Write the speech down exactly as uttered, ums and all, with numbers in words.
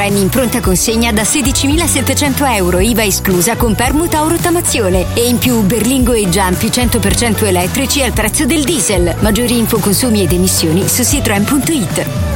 Citroën in pronta consegna da sedicimilasettecento euro, I V A esclusa, con permuta o rottamazione. E in più Berlingo e Giampi cento per cento elettrici al prezzo del diesel. Maggiori info, consumi ed emissioni su citroen punto it.